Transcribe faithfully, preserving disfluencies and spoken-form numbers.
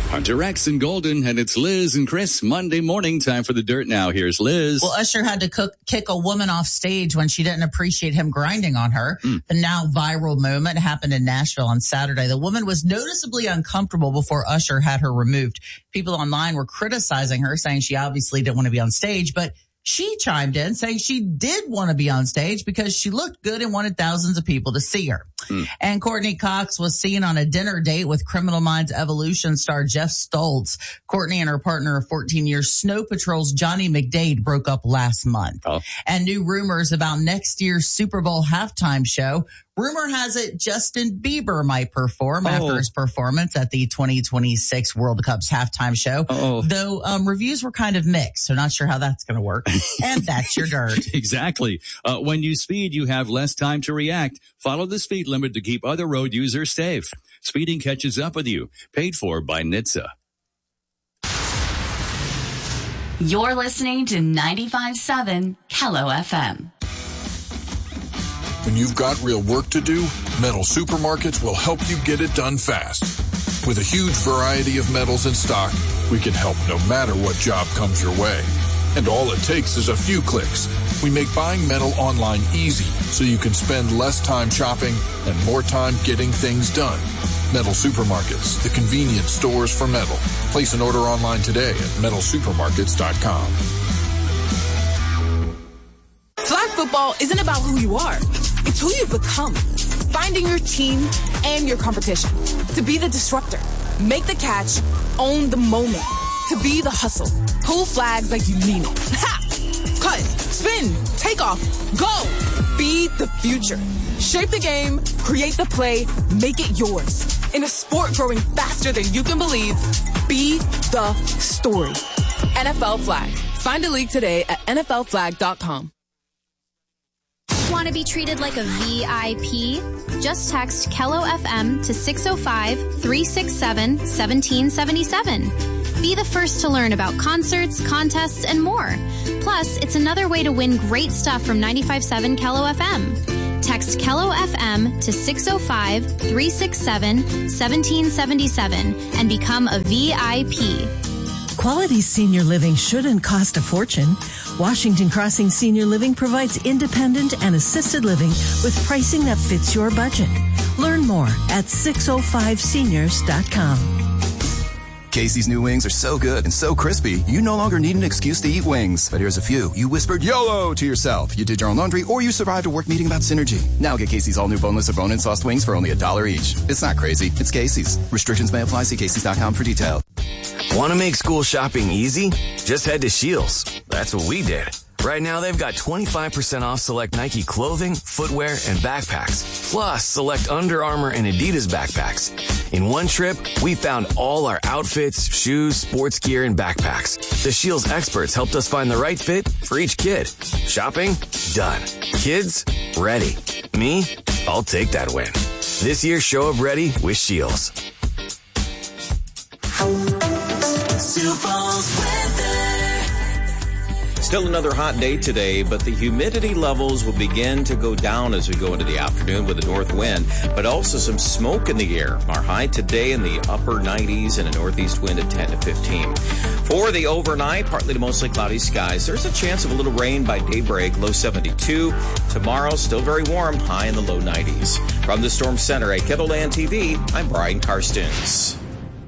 Hunter X and Golden, and it's Liz and Chris. Monday morning, time for the dirt now. Here's Liz. Well, Usher had to cook, kick a woman off stage when she didn't appreciate him grinding on her. Mm. The now viral moment happened in Nashville on Saturday. The woman was noticeably uncomfortable before Usher had her removed. People online were criticizing her, saying she obviously didn't want to be on stage, but she chimed in saying she did want to be on stage because she looked good and wanted thousands of people to see her. Mm. And Courtney Cox was seen on a dinner date with Criminal Minds Evolution star Jeff Stoltz. Courtney and her partner of fourteen years, Snow Patrol's Johnny McDade, broke up last month. Oh. And new rumors about next year's Super Bowl halftime show. Rumor has it Justin Bieber might perform oh. after his performance at the twenty twenty-six World Cup's halftime show. Oh. Though um, reviews were kind of mixed, so not sure how that's going to work. And that's your dirt. Exactly. Uh, when you speed, you have less time to react. Follow the speed limit to keep other road users safe. Speeding catches up with you. Paid for by N H T S A. You're listening to ninety-five point seven Kello F M. When you've got real work to do, Metal Supermarkets will help you get it done fast. With a huge variety of metals in stock, we can help no matter what job comes your way. And all it takes is a few clicks. We make buying metal online easy so you can spend less time shopping and more time getting things done. Metal Supermarkets, the convenient stores for metal. Place an order online today at metal supermarkets dot com. Flag football isn't about who you are. It's who you become. Finding your team and your competition. To be the disruptor. Make the catch. Own the moment. To be the hustle. Pull flags like you mean it. Ha! Cut. Spin. Take off. Go. Be the future. Shape the game. Create the play. Make it yours. In a sport growing faster than you can believe, be the story. N F L Flag. Find a league today at N F L flag dot com. Want to be treated like a V I P? Just text Kello F M to six oh five, three six seven, one seven seven seven. Be the first to learn about concerts, contests, and more. Plus, it's another way to win great stuff from ninety-five point seven Kello F M. Text Kello F M to six oh five, three six seven, one seven seven seven and become a V I P. Quality senior living shouldn't cost a fortune. Washington Crossing Senior Living provides independent and assisted living with pricing that fits your budget. Learn more at six oh five seniors dot com. Casey's new wings are so good and so crispy, you no longer need an excuse to eat wings. But here's a few. You whispered YOLO to yourself. You did your own laundry, or you survived a work meeting about synergy. Now get Casey's all-new boneless or bone-in sauced wings for only a dollar each. It's not crazy. It's Casey's. Restrictions may apply. See Casey's dot com for details. Want to make school shopping easy? Just head to Shields. That's what we did. Right now, they've got twenty-five percent off select Nike clothing, footwear, and backpacks. Plus, select Under Armour and Adidas backpacks. In one trip, we found all our outfits, shoes, sports gear, and backpacks. The Shields experts helped us find the right fit for each kid. Shopping? Done. Kids? Ready. Me? I'll take that win. This year, show up ready with Shields. Still another hot day today, but the humidity levels will begin to go down as we go into the afternoon with a north wind, but also some smoke in the air. Our high today in the upper nineties and a northeast wind at ten to fifteen. For the overnight, partly to mostly cloudy skies. There's a chance of a little rain by daybreak, low seventy-two. Tomorrow, still very warm, high in the low nineties. From the Storm Center at Kettleland T V, I'm Brian Karstens.